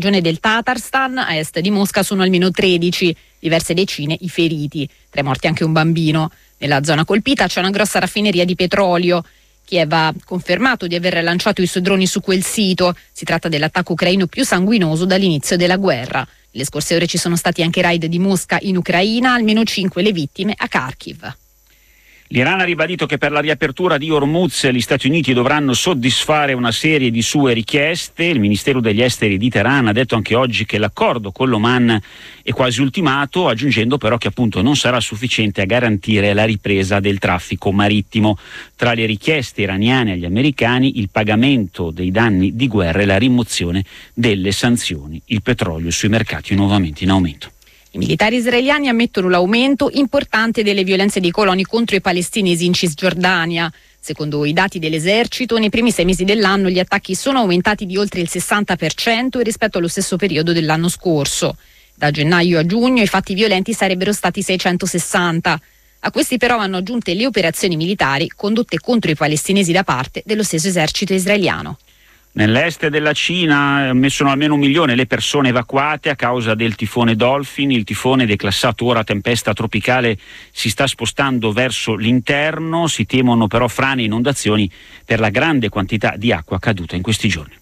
regione del Tatarstan, a est di Mosca, sono almeno 13, diverse decine i feriti, 3 morti anche un bambino. Nella zona colpita c'è una grossa raffineria di petrolio. Kiev ha confermato di aver lanciato i suoi droni su quel sito. Si tratta dell'attacco ucraino più sanguinoso dall'inizio della guerra. Nelle scorse ore ci sono stati anche raid di Mosca in Ucraina, almeno 5 le vittime a Kharkiv. L'Iran ha ribadito che per la riapertura di Hormuz gli Stati Uniti dovranno soddisfare una serie di sue richieste. Il Ministero degli Esteri di Teheran ha detto anche oggi che l'accordo con l'Oman è quasi ultimato, aggiungendo però che appunto non sarà sufficiente a garantire la ripresa del traffico marittimo. Tra le richieste iraniane agli americani il pagamento dei danni di guerra e la rimozione delle sanzioni. Il petrolio sui mercati è nuovamente in aumento. I militari israeliani ammettono l'aumento importante delle violenze dei coloni contro i palestinesi in Cisgiordania. Secondo i dati dell'esercito, nei primi 6 mesi dell'anno gli attacchi sono aumentati di oltre il 60% rispetto allo stesso periodo dell'anno scorso. Da gennaio a giugno i fatti violenti sarebbero stati 660. A questi però vanno aggiunte le operazioni militari condotte contro i palestinesi da parte dello stesso esercito israeliano. Nell'est della Cina sono almeno 1 milione le persone evacuate a causa del tifone Dolphin. Il tifone, declassato ora tempesta tropicale, si sta spostando verso l'interno. Si temono però frane e inondazioni per la grande quantità di acqua caduta in questi giorni.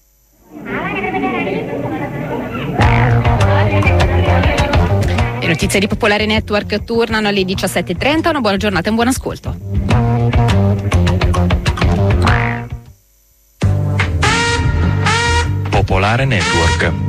Le notizie di Popolare Network tornano alle 17:30. Una buona giornata e un buon ascolto. Popolare Network.